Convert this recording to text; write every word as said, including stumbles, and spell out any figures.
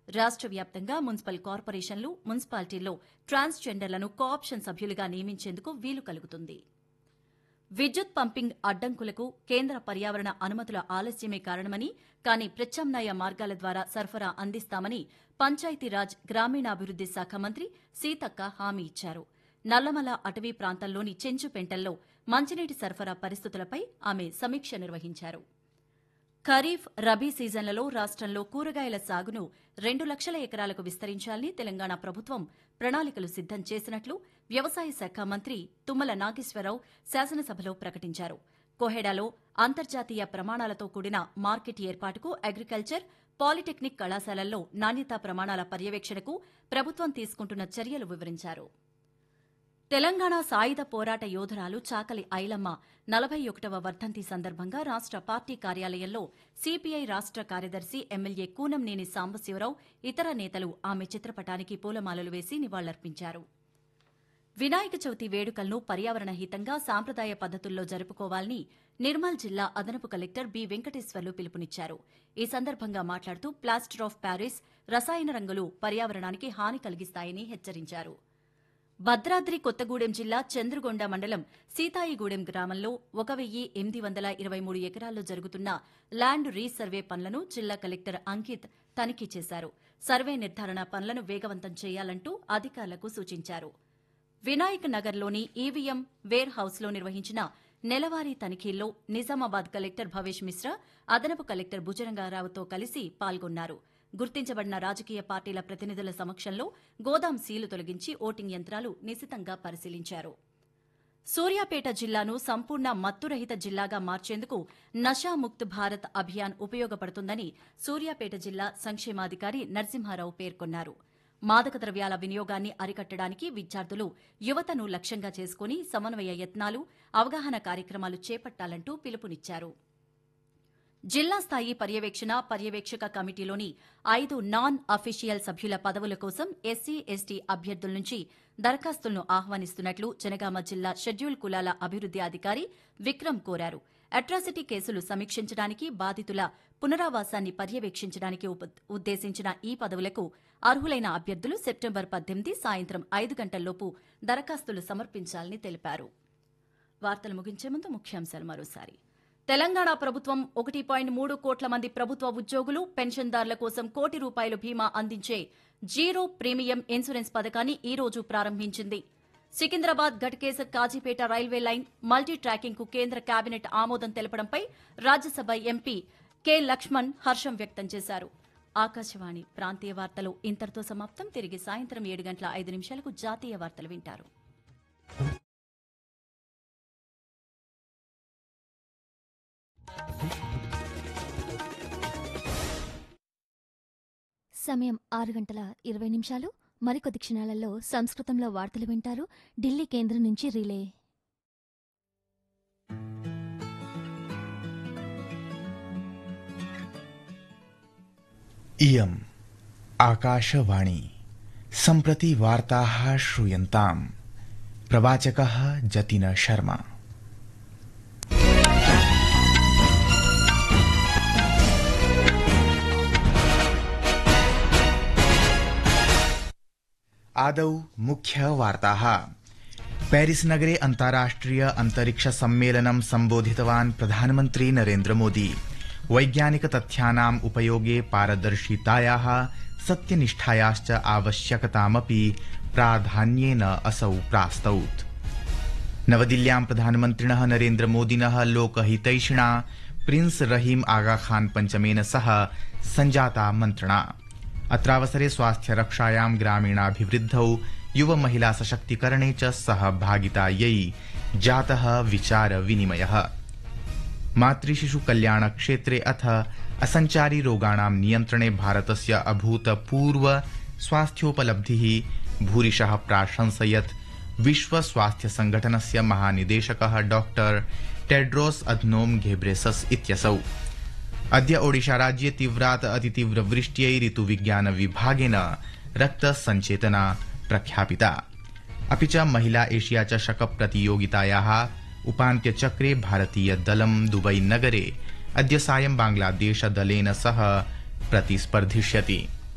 రాష్ట్ర వ్యాప్తంగా మున్సిపల్ కార్పొరేషన్లు, మున్సిపాలిటీల్లో ట్రాన్స్జెండర్లను కోఆప్షన్ సభ్యులుగా నియమించేందుకు వీలు కలుగుతుంది. విద్యుత్ పంపింగ్ అడ్డంకులకు కేంద్ర పర్యావరణ అనుమతుల ఆలస్యమే కారణమని, కానీ ప్రత్యామ్నాయ మార్గాల ద్వారా సరఫరా అందిస్తామని పంచాయతీరాజ్ గ్రామీణాభివృద్ది శాఖ మంత్రి సీతక్క హామీ ఇచ్చారు. నల్లమల అటవీ ప్రాంతంలోని చెంచుపెంటల్లో మంచినీటి సరఫరా పరిస్థితులపై ఆమె సమీక్ష నిర్వహించారు. ఖరీఫ్, రబీ సీజన్లలో రాష్ట్రంలో కూరగాయల సాగును రెండు లక్షల ఎకరాలకు విస్తరించాలని తెలంగాణ ప్రభుత్వం ప్రణాళికలు సిద్దం చేసినట్లు వ్యవసాయ శాఖ మంత్రి తుమ్మల నాగేశ్వరరావు శాసనసభలో ప్రకటించారు. కోహెడాలో అంతర్జాతీయ ప్రమాణాలతో కూడిన మార్కెట్ ఏర్పాటుకు అగ్రికల్చర్, పాలిటెక్నిక్ కళాశాలల్లో నాణ్యతా ప్రమాణాల పర్యవేక్షణకు ప్రభుత్వం తీసుకుంటున్న చర్యలు వివరించారు. తెలంగాణ సాయుధ పోరాట యోధురాలు చాకలి ఐలమ్మ నలభై ఒకటవ వర్ధంతి సందర్భంగా రాష్ట పార్టీ కార్యాలయంలో సీపీఐ రాష్ట కార్యదర్శి ఎమ్మెల్యే కూనంనేని సాంబశివరావు, ఇతర నేతలు ఆమె చిత్రపటానికి పూలమాలలు వేసి నివాళులర్పించారు. వినాయక చవితి వేడుకలను పర్యావరణ హితంగా సాంప్రదాయ పద్దతుల్లో జరుపుకోవాలని నిర్మల్ జిల్లా అదనపు కలెక్టర్ బి వెంకటేశ్వర్లు పిలుపునిచ్చారు. ఈ సందర్భంగా మాట్లాడుతూ ప్లాస్టర్ ఆఫ్ ప్యారిస్, రసాయన రంగులు పర్యావరణానికి హాని కలిగిస్తాయని హెచ్చరించారు. భద్రాద్రి కొత్తగూడెం జిల్లా చంద్రుగొండ మండలం సీతాయిగూడెం గ్రామంలో ఒక వెయ్యి ఎనిమిది వందల ఇరవై మూడు ఎకరాల్లో జరుగుతున్న ల్యాండ్ రీసర్వే పనులను జిల్లా కలెక్టర్ అంకిత్ తనిఖీ చేశారు. సర్వే నిర్ధారణ పనులను వేగవంతం చేయాలంటూ అధికారులకు సూచించారు. వినాయక్ నగర్లోని ఈవీఎం వేర్ హౌస్లో నిర్వహించిన నెలవారీ తనిఖీల్లో నిజామాబాద్ కలెక్టర్ భవేష్ మిశ్రా, అదనపు కలెక్టర్ భుజరంగారావుతో కలిసి పాల్గొన్నారు. గుర్తించబడిన రాజకీయ పార్టీల ప్రతినిధుల సమక్షంలో గోదాం సీలు తొలగించి ఓటింగ్ యంత్రాలు నిశితంగా పరిశీలించారు. సూర్యాపేట జిల్లాను సంపూర్ణ మత్తురహిత జిల్లాగా మార్చేందుకు నషాముక్త్ భారత్ అభియాన్ ఉపయోగపడుతుందని సూర్యాపేట జిల్లా సంక్షేమాధికారి నరసింహారావు పేర్కొన్నారు. మాదక ద్రవ్యాల వినియోగాన్ని అరికట్టడానికి విద్యార్థులు, యువతను లక్ష్యంగా చేసుకుని సమన్వయ యత్నాలు, అవగాహన కార్యక్రమాలు చేపట్టాలంటూ పిలుపునిచ్చారు. జిల్లా స్థాయి పర్యవేక్షణ, పర్యవేక్షక కమిటీలోని ఐదు నాన్ అఫీషియల్ సభ్యుల పదవుల కోసం ఎస్సీ, ఎస్టీ అభ్యర్థుల నుంచి దరఖాస్తులను ఆహ్వానిస్తున్నట్లు జనగామ జిల్లా షెడ్యూల్ కులాల అభివృద్ది అధికారి విక్రమ్ కోరారు. అట్రాసిటీ కేసులు సమీక్షించడానికి, బాధితుల పునరావాసాన్ని పర్యవేక్షించడానికి ఉద్దేశించిన ఈ పదవులకు అర్హులైన అభ్యర్థులు సెప్టెంబర్ పద్దెనిమిది సాయంత్రం ఐదు గంటల్లోపు దరఖాస్తులు సమర్పించాలని తెలిపారు. వార్తలు ముగించే ముందు ముఖ్యాంశాలు మరోసారి. తెలంగాణ ప్రభుత్వం ఒకటి పాయింట్ మూడు కోట్ల మంది ప్రభుత్వ ఉద్యోగులు, పెన్షన్దారుల కోసం కోటి రూపాయల బీమా అందించే జీరో ప్రీమియం ఇన్సూరెన్స్ పథకాన్ని ఈ రోజు ప్రారంభించింది. Secunderabad Ghatkesar Kazipet railway line multi tracking కు కేంద్ర కేబినెట్ ఆమోదం తెలపడంపై రాజ్యసభ ఎంపీ కె లక్ష్మణ్ హర్షం వ్యక్తం చేశారు. ఆకాశవాణి ప్రాంతీయ వార్తలు ఇంతటితో సమాప్తం. తిరిగి సాయంత్రం ఏడు గంటల ఐదు నిమిషాలకు జాతీయ వార్తలు వింటారు. సమయం ఆరు గంటల ఇరవై నిమిషాలు. మరికొద్ది క్షణాలలో సంస్కృతంలో వార్తలు వింటారు. ఢిల్లీ కేంద్రం నుంచి రిలే. इयम् आकाशवाणी सम्प्रति वार्ताः श्रूयन्ताम्. प्रवाचकः जतिन शर्मा. आदौ मुख्यवार्ताः. पेरिस नगरे अन्ताराष्ट्रिय अन्तरिक्ष सम्मेलनं सम्बोधितवान् प्रधानमन्त्री नरेन्द्र मोदी. वैज्ञानिक तथ्यानाम् उपयोगे पारदर्शितायाः, सत्यनिष्ठायाश्च आवश्यकतामपि प्राधान्येन असौ प्रास्तौत्. नवदिल्ल्यां प्रधानमन्त्रिणः नरेन्द्र मोदिनः लोकहितैषिणा प्रिंस रहीम आगा खान पञ्चमेन सह सञ्जाता मन्त्रणा. अत्रावसरे स्वास्थ्य रक्षायां, ग्रामीणाभिवृद्धौ, युव महिला सशक्तीकरणे च सहभागितायै जातः विचार विनिमयः. मातृशिशु कल्याण क्षेत्रे अथ असञ्चारी रोगाणां नियन्त्रणे भारतस्य अभूतपूर्व स्वास्थ्योपलब्धिः भूरिशः प्राशंसयत् विश्व स्वास्थ्य संघटनस्य महानिदेशकः डॉक्टर टेड्रोस अधनोम घेब्रेसस इत्यसौ. अद्य ओडिशा राज्ये तीव्रात् अतितीव्रवृष्ट्यै ऋतुविज्ञान विभागेन रक्तसञ्चेतना प्रख्यापिता. अपि च महिला एशिया चषक प्रतियोगितायाः उपान्त्यचक्रे भारतीय दलं दुबई नगरे अद्य सायं बांग्लादेश दलेन सह प्रतिस्पर्धिष्यति.